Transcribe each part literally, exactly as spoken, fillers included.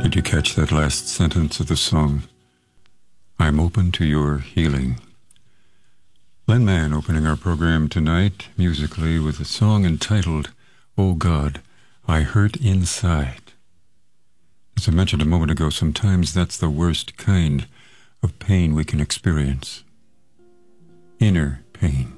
Did you catch that last sentence of the song? I'm open to your healing. Len Mann opening our program tonight musically with a song entitled, Oh God, I Hurt Inside. As I mentioned a moment ago, sometimes that's the worst kind of pain we can experience. Inner pain.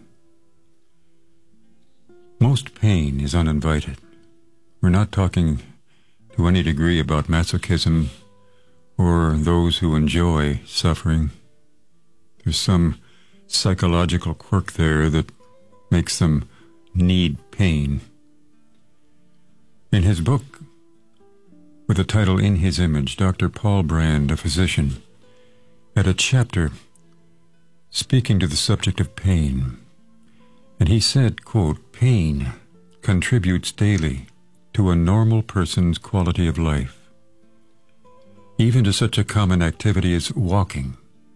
Most pain is uninvited. We're not talking to any degree about masochism or those who enjoy suffering. There's some psychological quirk there that makes them need pain. In his book, with the title In His Image, Doctor Paul Brand, a physician, had a chapter speaking to the subject of pain. And he said, quote, pain contributes daily to a normal person's quality of life, even to such a common activity as walking.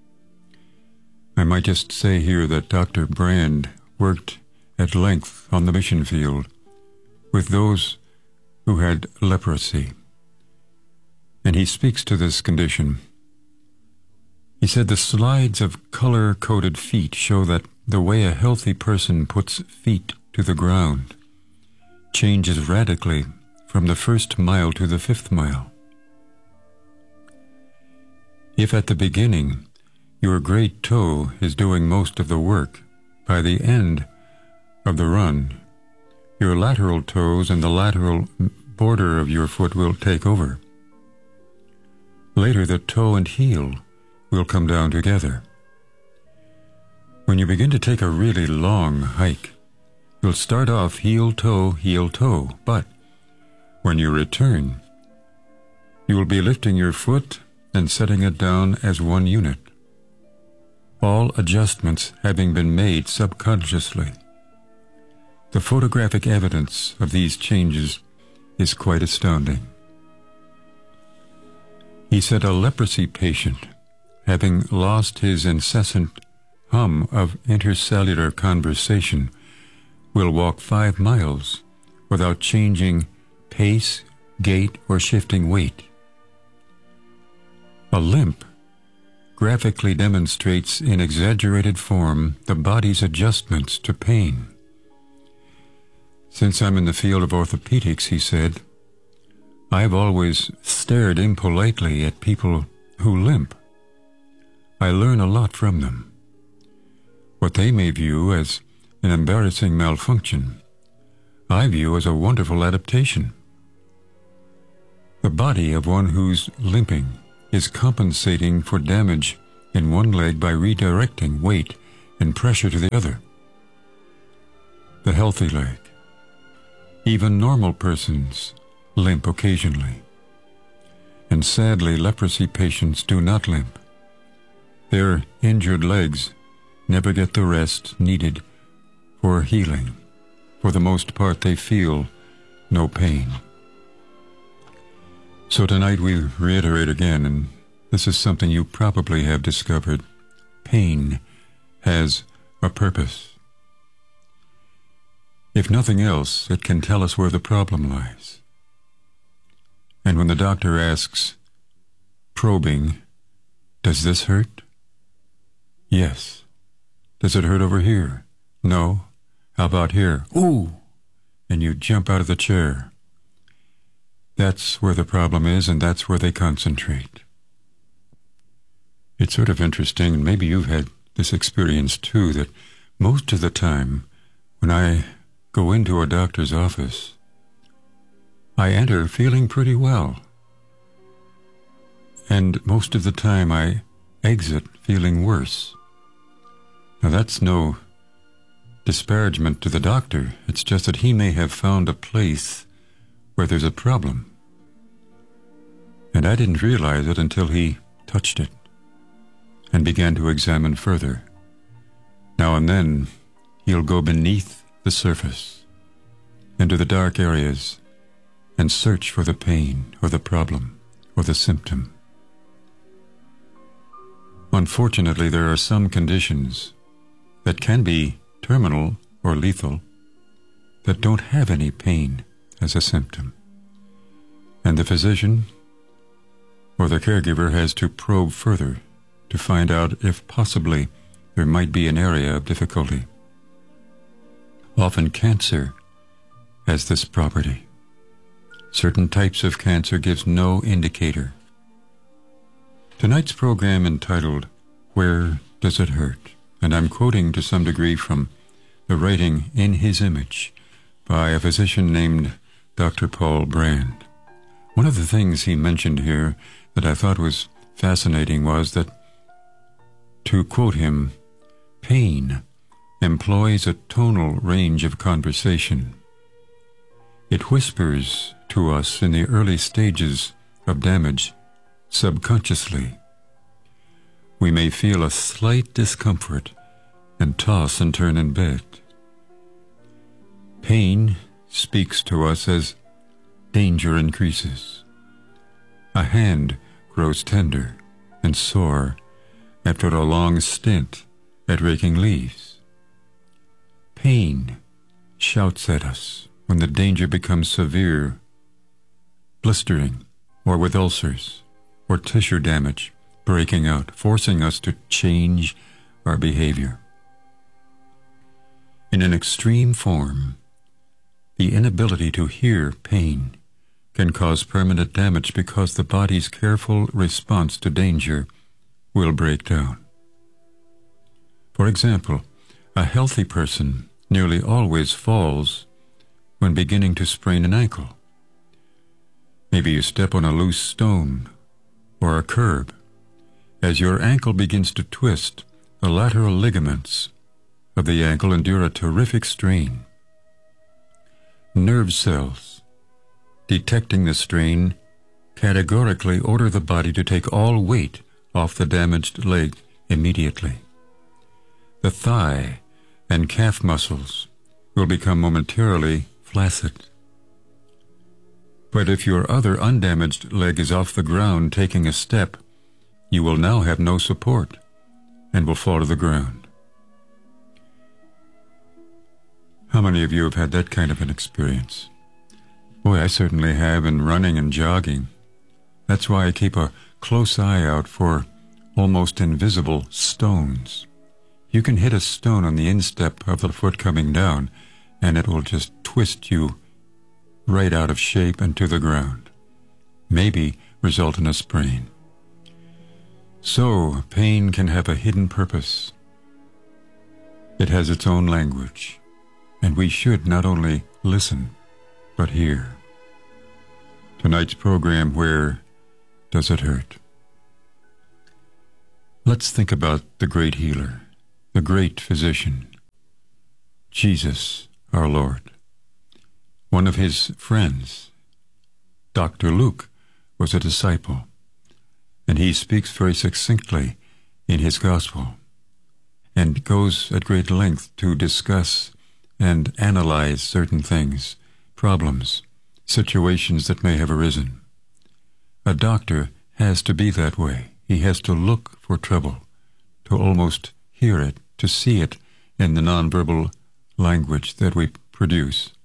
I might just say here that Doctor Brand worked at length on the mission field with those who had leprosy. And he speaks to this condition. He said the slides of color-coded feet show that the way a healthy person puts feet to the ground changes radically from the first mile to the fifth mile. If at the beginning your great toe is doing most of the work, by the end of the run, your lateral toes and the lateral border of your foot will take over. Later, the toe and heel will come down together. When you begin to take a really long hike, you'll start off heel-toe, heel-toe, but when you return, you will be lifting your foot and setting it down as one unit, all adjustments having been made subconsciously. The photographic evidence of these changes is quite astounding. He said a leprosy patient, having lost his incessant hum of intercellular conversation, will walk five miles without changing pace, gait, or shifting weight. A limp graphically demonstrates in exaggerated form the body's adjustments to pain. Since I'm in the field of orthopedics, he said, I've always stared impolitely at people who limp. I learn a lot from them. What they may view as an embarrassing malfunction, I view as a wonderful adaptation. The body of one who's limping is compensating for damage in one leg by redirecting weight and pressure to the other. The healthy leg. Even normal persons limp occasionally. And sadly, leprosy patients do not limp. Their injured legs never get the rest needed for healing. For the most part, they feel no pain. So tonight we reiterate again, and this is something you probably have discovered. Pain has a purpose. If nothing else, it can tell us where the problem lies. And when the doctor asks, probing, does this hurt? Yes. Does it hurt over here? No. How about here? Ooh! And you jump out of the chair. That's where the problem is, and that's where they concentrate. It's sort of interesting, and maybe you've had this experience too, that most of the time when I go into a doctor's office, I enter feeling pretty well. And most of the time I exit feeling worse. Now that's no disparagement to the doctor. It's just that he may have found a place where there's a problem. And I didn't realize it until he touched it and began to examine further. Now and then, he'll go beneath the surface, into the dark areas, and search for the pain or the problem or the symptom. Unfortunately, there are some conditions that can be terminal or lethal that don't have any pain as a symptom. And the physician or the caregiver has to probe further to find out if possibly there might be an area of difficulty. Often cancer has this property. Certain types of cancer gives no indicator. Tonight's program entitled, Where Does It Hurt? And I'm quoting to some degree from the writing In His Image by a physician named Doctor Paul Brand. One of the things he mentioned here that I thought was fascinating was that, to quote him, pain employs a tonal range of conversation. It whispers to us in the early stages of damage subconsciously. We may feel a slight discomfort and toss and turn in bed. Pain speaks to us as danger increases. A hand grows tender and sore after a long stint at raking leaves. Pain shouts at us when the danger becomes severe, blistering, or with ulcers, or tissue damage breaking out, forcing us to change our behavior. In an extreme form, the inability to hear pain can cause permanent damage because the body's careful response to danger will break down. For example, a healthy person nearly always falls when beginning to sprain an ankle. Maybe you step on a loose stone or a curb. As your ankle begins to twist, the lateral ligaments of the ankle endure a terrific strain. Nerve cells, detecting the strain, categorically order the body to take all weight off the damaged leg immediately. The thigh and calf muscles will become momentarily flaccid. But if your other undamaged leg is off the ground taking a step, you will now have no support and will fall to the ground. How many of you have had that kind of an experience? Boy, I certainly have in running and jogging. That's why I keep a close eye out for almost invisible stones. You can hit a stone on the instep of the foot coming down, and it will just twist you right out of shape and to the ground. Maybe result in a sprain. So, pain can have a hidden purpose. It has its own language, and we should not only listen, but hear. Tonight's program, Where Does It Hurt? Let's think about the great healer, the great physician, Jesus, our Lord. One of his friends, Doctor Luke, was a disciple, and he speaks very succinctly in his gospel and goes at great length to discuss and analyze certain things, problems, situations that may have arisen. A doctor has to be that way. He has to look for trouble, to almost hear it, to see it in the nonverbal language that we produce.